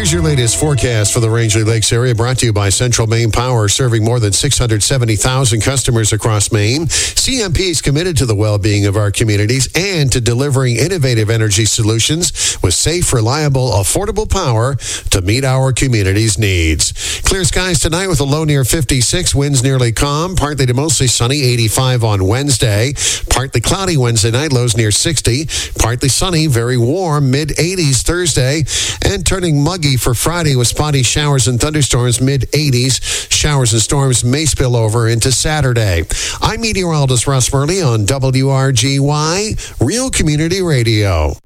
Here's your latest forecast for the Rangeley Lakes area, brought to you by Central Maine Power, serving more than 670,000 customers across Maine. CMP is committed to the well-being of our communities and to delivering innovative energy solutions with safe, reliable, affordable power to meet our community's needs. Clear skies tonight with a low near 56, winds nearly calm, partly to mostly sunny, 85 on Wednesday. Partly cloudy Wednesday night, lows near 60. Partly sunny, very warm, mid-80s Thursday, and turning muggy for Friday with spotty showers and thunderstorms, mid-80s. Showers and storms may spill over into Saturday. I'm meteorologist Russ Murley on WRGY, Real Community Radio.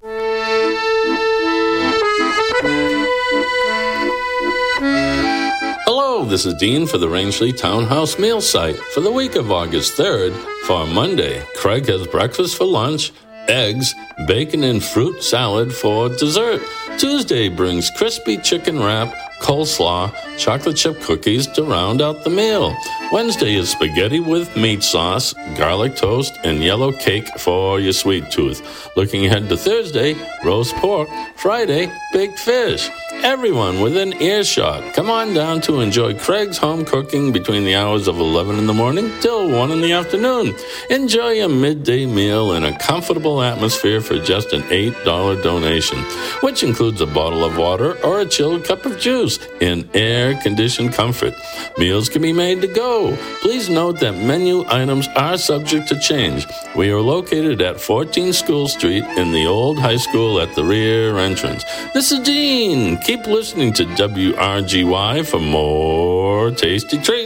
Hello, this is Dean for the Rangeley Townhouse Meal Site. For the week of August 3rd, for Monday, Craig has breakfast for lunch, eggs, bacon and fruit salad for dessert. Tuesday brings crispy chicken wrap, coleslaw, chocolate chip cookies to round out the meal. Wednesday is spaghetti with meat sauce, garlic toast, and yellow cake for your sweet tooth. Looking ahead to Thursday, roast pork. Friday, baked fish. Everyone within earshot, come on down to enjoy Craig's home cooking between the hours of 11 in the morning till 1 in the afternoon. Enjoy a midday meal in a comfortable atmosphere for just an $8 donation, which includes a bottle of water or a chilled cup of juice in air-conditioned comfort. Meals can be made to go. Please note that menu items are subject to change. We are located at 14 School Street in the old high school at the rear entrance. This is Dean. Keep listening to WRGY for more tasty treats.